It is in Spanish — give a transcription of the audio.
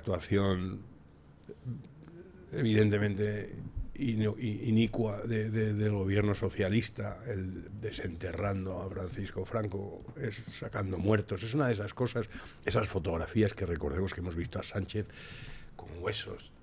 actuación evidentemente inicua del gobierno socialista, el desenterrando a Francisco Franco, es sacando muertos, es una de esas cosas, esas fotografías que recordemos que hemos visto a Sánchez con huesos